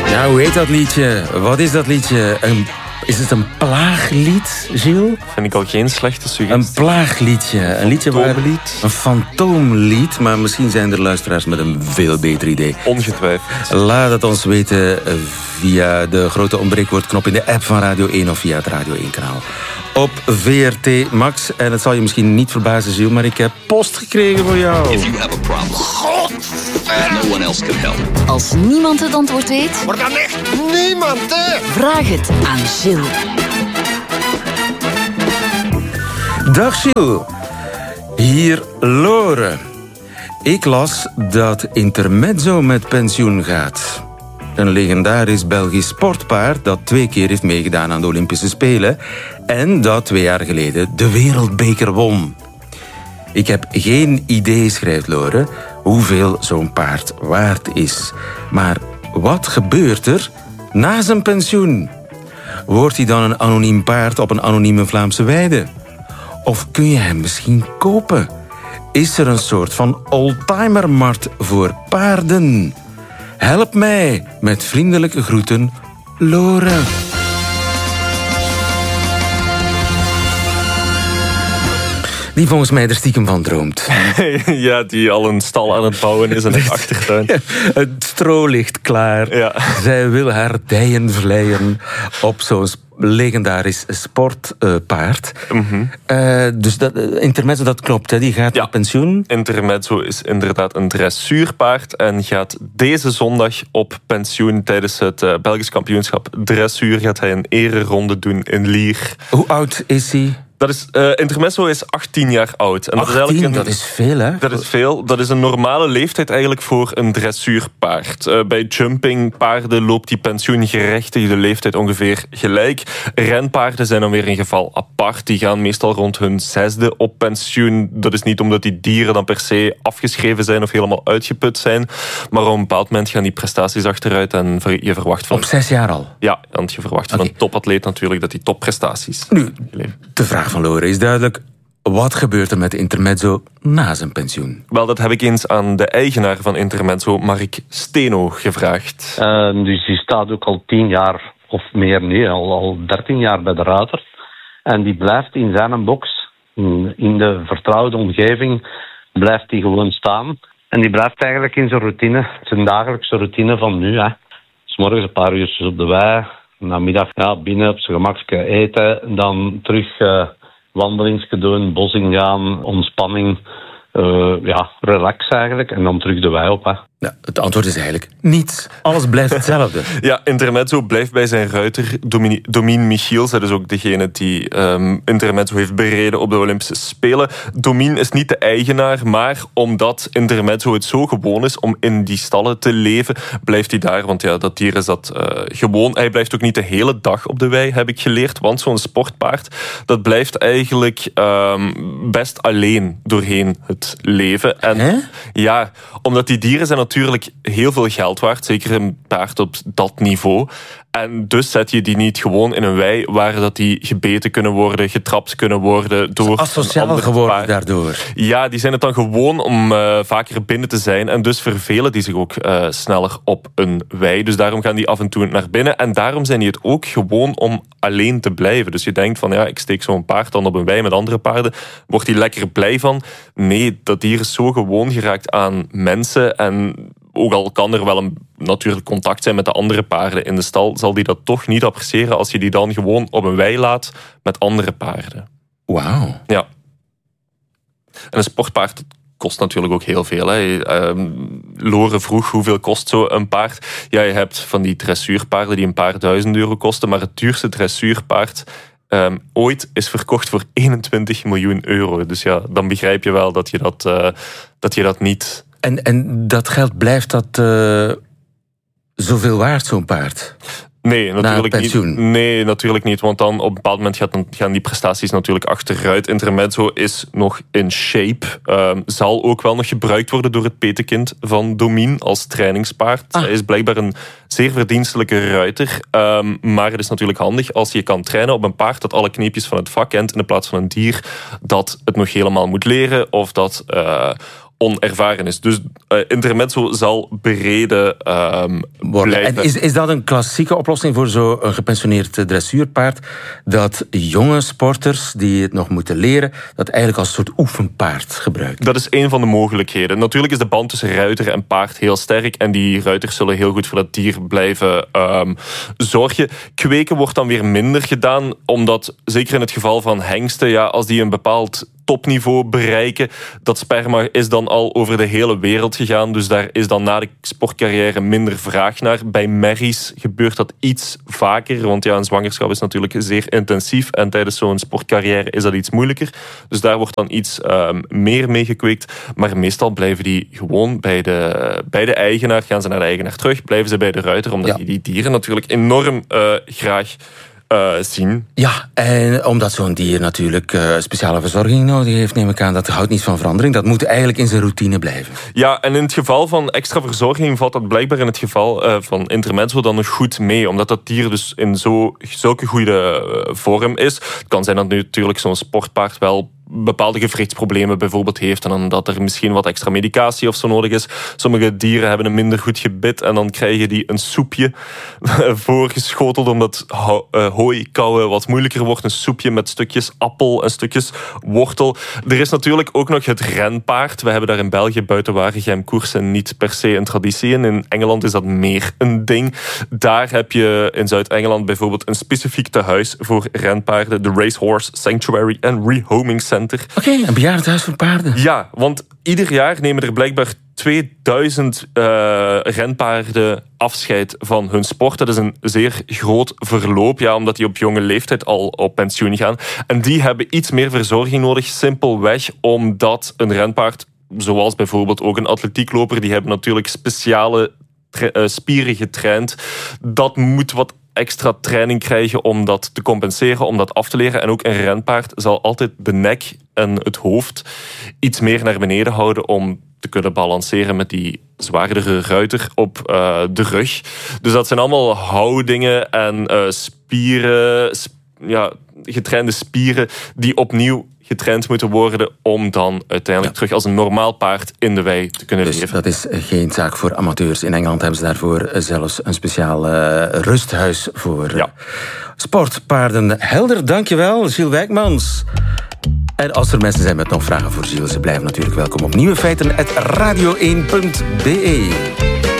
Ja, hoe heet dat liedje? Wat is dat liedje? Is het een plaaglied, Gilles? Vind ik al geen slechte suggestie. Een plaagliedje. Een liedje waar... Een fantoomlied. Maar misschien zijn er luisteraars met een veel beter idee. Ongetwijfeld. Laat het ons weten via de grote ontbreekwoordknop in de app van Radio 1 of via het Radio 1-kanaal. Op VRT Max. En het zal je misschien niet verbazen, Gilles, maar ik heb post gekregen voor jou. If you have a problem, no one else can help. Als niemand het antwoord weet... Maar dan echt niemand, hè? Vraag het aan Gilles. Dag Gilles. Hier Lore. Ik las dat Intermezzo met pensioen gaat. Een legendarisch Belgisch sportpaard dat 2 keer heeft meegedaan aan de Olympische Spelen en dat 2 jaar geleden de wereldbeker won. Ik heb geen idee, schrijft Lore, hoeveel zo'n paard waard is. Maar wat gebeurt er na zijn pensioen? Wordt hij dan een anoniem paard op een anonieme Vlaamse weide? Of kun je hem misschien kopen? Is er een soort van oldtimermarkt voor paarden? Help mij, met vriendelijke groeten, Lore. Die volgens mij er stiekem van droomt. Ja, die al een stal aan het bouwen is in de achtertuin. Het stro ligt klaar. Ja. Zij wil haar dijen vleien op zo'n legendarisch sportpaard. Dus Intermezzo, dat klopt, hè? Die gaat op pensioen. Intermezzo is inderdaad een dressuurpaard en gaat deze zondag op pensioen tijdens het Belgisch kampioenschap dressuur. Gaat hij een ereronde doen in Lier. Hoe oud is hij? Dat is, Intermezzo is 18 jaar oud. En 18, dat is veel, hè? Dat is veel. Dat is een normale leeftijd eigenlijk voor een dressuurpaard. Bij jumpingpaarden loopt die pensioengerechtigde leeftijd ongeveer gelijk. Renpaarden zijn dan weer een geval apart. Die gaan meestal rond hun 6e op pensioen. Dat is niet omdat die dieren dan per se afgeschreven zijn of helemaal uitgeput zijn. Maar op een bepaald moment gaan die prestaties achteruit en je verwacht van... Op 6 jaar al? Ja, want je verwacht van een topatleet natuurlijk dat die topprestaties... Nu, de vraag van Lore is duidelijk. Wat gebeurt er met Intermezzo na zijn pensioen? Wel, dat heb ik eens aan de eigenaar van Intermezzo, Mark Steno, gevraagd. Dus die staat ook al 10 jaar of meer, nee, al 13 jaar bij de ruiter. En die blijft in zijn box, in de vertrouwde omgeving, blijft hij gewoon staan. En die blijft eigenlijk in zijn routine, zijn dagelijkse routine van nu. Hè. 's Morgens een paar uurtjes op de wei, namiddag binnen op zijn gemakje eten, dan terug... wandelingsje doen, bos ingaan, ontspanning, relax eigenlijk. En dan terug de wei op. Hè. Ja, het antwoord is eigenlijk niets. Alles blijft hetzelfde. Ja, Intermezzo blijft bij zijn ruiter. Domien Michiels, dat is ook degene die Intermezzo heeft bereden op de Olympische Spelen. Domien is niet de eigenaar, maar omdat Intermezzo het zo gewoon is om in die stallen te leven, blijft hij daar. Want ja, dat dier is dat gewoon. Hij blijft ook niet de hele dag op de wei, heb ik geleerd. Want zo'n sportpaard, dat blijft eigenlijk best alleen doorheen het leven. En ja, omdat die dieren zijn natuurlijk heel veel geld waard. Zeker een paard op dat niveau. En dus zet je die niet gewoon in een wei waar dat die gebeten kunnen worden, getrapt kunnen worden door asociaal geworden paard. Daardoor. Ja, die zijn het dan gewoon om vaker binnen te zijn. En dus vervelen die zich ook sneller op een wei. Dus daarom gaan die af en toe naar binnen. En daarom zijn die het ook gewoon om alleen te blijven. Dus je denkt van, ja, ik steek zo'n paard dan op een wei met andere paarden. Wordt die lekker blij van? Nee, dat dier is zo gewoon geraakt aan mensen. En ook al kan er wel een natuurlijk contact zijn met de andere paarden in de stal, zal die dat toch niet appreciëren als je die dan gewoon op een wei laat met andere paarden. Wauw. Ja. En een sportpaard kost natuurlijk ook heel veel. Hè. Lore vroeg hoeveel kost zo een paard. Ja, je hebt van die dressuurpaarden die een paar duizend euro kosten, maar het duurste dressuurpaard ooit is verkocht voor 21 miljoen euro. Dus ja, dan begrijp je wel dat je dat niet... En dat geld, blijft dat zoveel waard, zo'n paard? Nee, natuurlijk niet. Nee, natuurlijk niet. Want dan op een bepaald moment gaan die prestaties natuurlijk achteruit. Intermezzo is nog in shape. Zal ook wel nog gebruikt worden door het petekind van Domien als trainingspaard. Hij is blijkbaar een zeer verdienstelijke ruiter. Maar het is natuurlijk handig als je kan trainen op een paard dat alle kneepjes van het vak kent, in plaats van een dier dat het nog helemaal moet leren of dat onervaren is. Dus intermezzo zal bereden blijven. En is dat een klassieke oplossing voor zo'n gepensioneerd dressuurpaard? Dat jonge sporters die het nog moeten leren, dat eigenlijk als een soort oefenpaard gebruiken? Dat is een van de mogelijkheden. Natuurlijk is de band tussen ruiter en paard heel sterk en die ruiters zullen heel goed voor dat dier blijven zorgen. Kweken wordt dan weer minder gedaan, omdat zeker in het geval van hengsten, als die een bepaald topniveau bereiken, dat sperma is dan al over de hele wereld gegaan, dus daar is dan na de sportcarrière minder vraag naar. Bij merries gebeurt dat iets vaker, want een zwangerschap is natuurlijk zeer intensief en tijdens zo'n sportcarrière is dat iets moeilijker. Dus daar wordt dan iets meer mee gekweekt, maar meestal blijven die gewoon bij de eigenaar, gaan ze naar de eigenaar terug, blijven ze bij de ruiter, omdat die dieren natuurlijk enorm graag zien. Ja, en omdat zo'n dier natuurlijk speciale verzorging nodig heeft, neem ik aan, dat houdt niet van verandering. Dat moet eigenlijk in zijn routine blijven. Ja, en in het geval van extra verzorging valt dat blijkbaar in het geval van intermezzo dan nog goed mee, omdat dat dier dus in zulke goede vorm is. Het kan zijn dat natuurlijk zo'n sportpaard wel bepaalde gewrichtsproblemen bijvoorbeeld heeft en dan dat er misschien wat extra medicatie of zo nodig is. Sommige dieren hebben een minder goed gebit en dan krijgen die een soepje voorgeschoteld omdat hooi kauwen wat moeilijker wordt. Een soepje met stukjes appel en stukjes wortel. Er is natuurlijk ook nog het renpaard. We hebben daar in België buiten Waregem-koersen niet per se een traditie in. In Engeland is dat meer een ding. Daar heb je in Zuid-Engeland bijvoorbeeld een specifiek tehuis voor renpaarden. De Racehorse Sanctuary and Rehoming Center. Oké, een bejaardentehuis voor paarden. Ja, want ieder jaar nemen er blijkbaar 2000 renpaarden afscheid van hun sport. Dat is een zeer groot verloop, omdat die op jonge leeftijd al op pensioen gaan. En die hebben iets meer verzorging nodig, simpelweg omdat een renpaard, zoals bijvoorbeeld ook een atletiekloper, die hebben natuurlijk speciale spieren getraind. Dat moet wat extra training krijgen om dat te compenseren, om dat af te leren. En ook een renpaard zal altijd de nek en het hoofd iets meer naar beneden houden om te kunnen balanceren met die zwaardere ruiter op de rug. Dus dat zijn allemaal houdingen en spieren, getrainde spieren die opnieuw getraind moeten worden om dan uiteindelijk terug als een normaal paard in de wei te kunnen leven. Dat is geen zaak voor amateurs. In Engeland hebben ze daarvoor zelfs een speciaal rusthuis voor sportpaarden. Helder, dankjewel, Gilles Wijkmans. En als er mensen zijn met nog vragen voor Gilles, ze blijven natuurlijk welkom op nieuwefeiten@radio1.be.